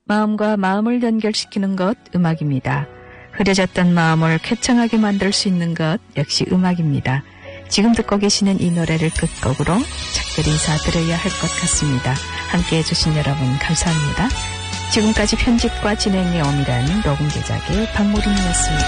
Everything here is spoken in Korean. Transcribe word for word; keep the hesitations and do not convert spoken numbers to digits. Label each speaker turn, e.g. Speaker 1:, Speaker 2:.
Speaker 1: 마음과 마음을 연결시키는 것 음악입니다. 흐려졌던 마음을 쾌청하게 만들 수 있는 것 역시 음악입니다. 지금 듣고 계시는 이 노래를 끝곡으로 작별 인사드려야 할 것 같습니다. 함께해 주신 여러분 감사합니다. 지금까지 편집과 진행의 엄밀한 녹음 제작의 박무림이었습니다.